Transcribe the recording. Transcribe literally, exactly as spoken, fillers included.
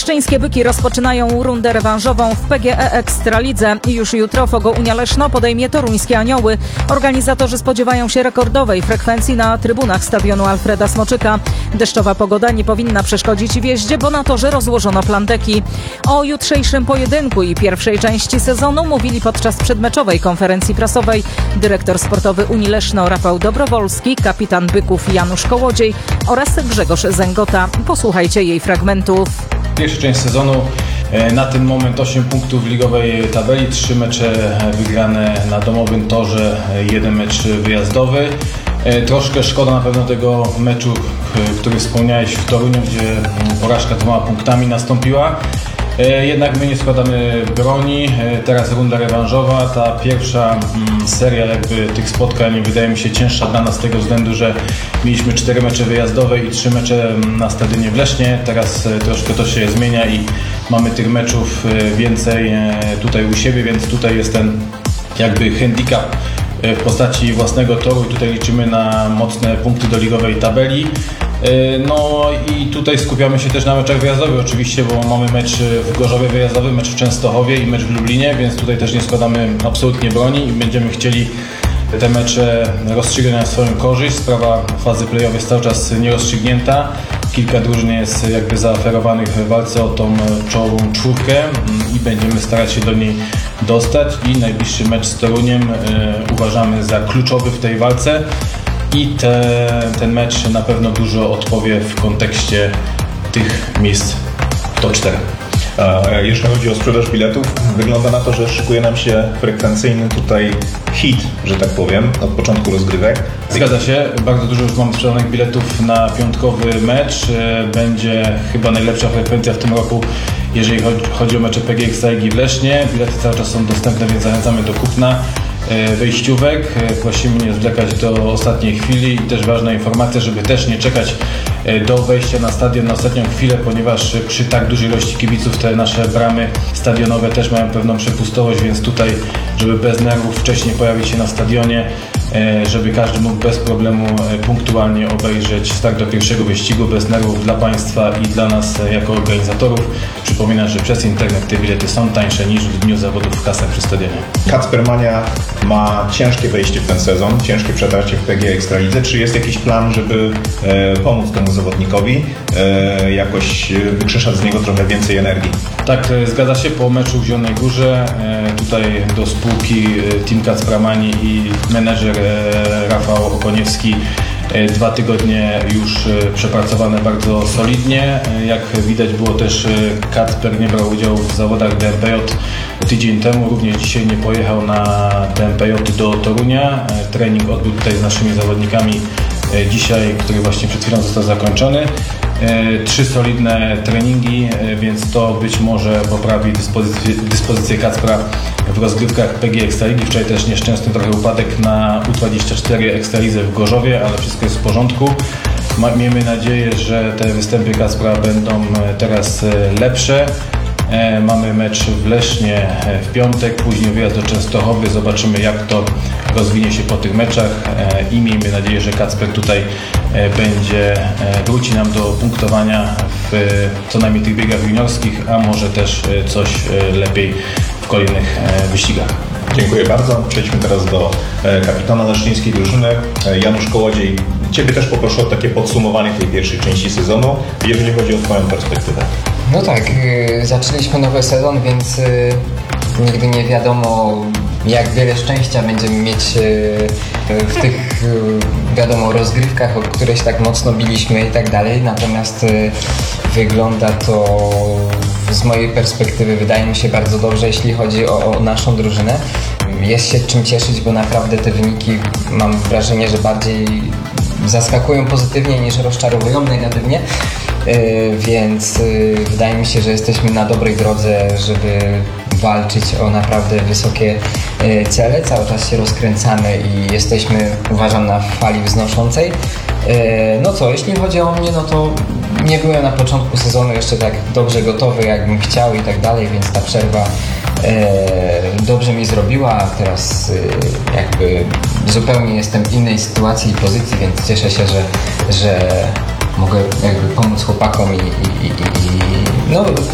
Leszczyńskie Byki rozpoczynają rundę rewanżową w P G E Ekstralidze. Już jutro Fogo Unia Leszno podejmie toruńskie Anioły. Organizatorzy spodziewają się rekordowej frekwencji na trybunach stadionu Alfreda Smoczyka. Deszczowa pogoda nie powinna przeszkodzić wjeździe, bo na torze rozłożono planteki. O jutrzejszym pojedynku i pierwszej części sezonu mówili podczas przedmeczowej konferencji prasowej dyrektor sportowy Unii Leszno Rafał Dobrowolski, kapitan Byków Janusz Kołodziej oraz Grzegorz Zęgota. Posłuchajcie jej fragmentów. Pierwsza część sezonu, na ten moment osiem punktów w ligowej tabeli, trzy mecze wygrane na domowym torze, jeden mecz wyjazdowy. Troszkę szkoda na pewno tego meczu, który wspomniałeś w Toruniu, gdzie porażka dwoma punktami nastąpiła. Jednak my nie składamy broni, teraz runda rewanżowa, ta pierwsza seria jakby tych spotkań wydaje mi się cięższa dla nas z tego względu, że mieliśmy cztery mecze wyjazdowe i trzy mecze na stadionie w Lesznie, teraz troszkę to się zmienia i mamy tych meczów więcej tutaj u siebie, więc tutaj jest ten jakby handicap w postaci własnego toru i tutaj liczymy na mocne punkty do ligowej tabeli. No i tutaj skupiamy się też na meczach wyjazdowych oczywiście, bo mamy mecz w Gorzowie wyjazdowy, mecz w Częstochowie i mecz w Lublinie, więc tutaj też nie składamy absolutnie broni i będziemy chcieli te mecze rozstrzygnąć na swoją korzyść. Sprawa fazy play-off jest cały czas nierozstrzygnięta. Kilka drużyn jest jakby zaoferowanych w walce o tą czołową czwórkę i będziemy starać się do niej dostać i najbliższy mecz z Toruniem y, uważamy za kluczowy w tej walce i te, ten mecz na pewno dużo odpowie w kontekście tych miejsc top cztery. A jeśli chodzi o sprzedaż biletów, wygląda na to, że szykuje nam się frekwencyjny tutaj hit, że tak powiem, od początku rozgrywek. Zgadza się, bardzo dużo już mamy sprzedanych biletów na piątkowy mecz. Będzie chyba najlepsza frekwencja w tym roku, jeżeli chodzi o mecze P G Ekstraligi w Lesznie. Bilety cały czas są dostępne, więc zachęcamy do kupna wejściówek. Prosimy nie zwlekać do ostatniej chwili i też ważna informacja, żeby też nie czekać do wejścia na stadion na ostatnią chwilę, ponieważ przy tak dużej ilości kibiców te nasze bramy stadionowe też mają pewną przepustowość, więc tutaj, żeby bez nerwów wcześniej pojawić się na stadionie, żeby każdy mógł bez problemu punktualnie obejrzeć start do pierwszego wyścigu bez nerwów dla Państwa i dla nas jako organizatorów. Przypominam, że przez internet te bilety są tańsze niż w dniu zawodów w kasach przy stadionie. Kacpermania ma ciężkie wejście w ten sezon, ciężkie przetarcie w P G Ekstralidze. Czy jest jakiś plan, żeby e, pomóc temu zawodnikowi, e, jakoś wykrzeszać z niego trochę więcej energii? Tak, zgadza się. Po meczu w Zielonej Górze e, tutaj do spółki e, Team Kacpermanii i menedżer e, Rafał Okoniewski e, dwa tygodnie już e, przepracowane bardzo solidnie. E, jak widać było też e, Kacper nie brał udziału w zawodach D M P J tydzień temu, również dzisiaj nie pojechał na D M P J do Torunia. E, trening odbył tutaj z naszymi zawodnikami e, dzisiaj, który właśnie przed chwilą został zakończony. Trzy solidne treningi, więc to być może poprawi dyspozycję, dyspozycję Kacpra w rozgrywkach P G Ekstraligi. Wczoraj też nieszczęsny trochę upadek na U dwadzieścia cztery Ekstralidze w Gorzowie, ale wszystko jest w porządku. Miejmy nadzieję, że te występy Kacpra będą teraz lepsze. Mamy mecz w Lesznie w piątek, później wyjazd do Częstochowy. Zobaczymy, jak to rozwinie się po tych meczach i miejmy nadzieję, że Kacper tutaj będzie, wróci nam do punktowania w co najmniej tych biegach juniorskich, a może też coś lepiej w kolejnych wyścigach. Dziękuję bardzo. Przejdźmy teraz do kapitana leszczyńskiej drużyny. Janusz Kołodziej, Ciebie też poproszę o takie podsumowanie tej pierwszej części sezonu, jeżeli chodzi o Twoją perspektywę. No tak, yy, zaczęliśmy nowy sezon, więc yy, nigdy nie wiadomo, jak wiele szczęścia będziemy mieć yy, w tych yy, wiadomo rozgrywkach, o które się tak mocno biliśmy i tak dalej. Natomiast yy, wygląda to z mojej perspektywy, wydaje mi się, bardzo dobrze, jeśli chodzi o, o naszą drużynę. Jest się czym cieszyć, bo naprawdę te wyniki, mam wrażenie, że bardziej zaskakują pozytywnie niż rozczarowują negatywnie. Yy, więc yy, wydaje mi się, że jesteśmy na dobrej drodze, żeby walczyć o naprawdę wysokie yy, cele. Cały czas się rozkręcamy i jesteśmy, uważam, na fali wznoszącej. Yy, no co, jeśli chodzi o mnie, no to nie byłem na początku sezonu jeszcze tak dobrze gotowy, jakbym chciał i tak dalej, więc ta przerwa yy, dobrze mi zrobiła, a teraz yy, jakby zupełnie jestem w innej sytuacji i pozycji, więc cieszę się, że, że mogę jakby pomóc chłopakom i, i, i, i no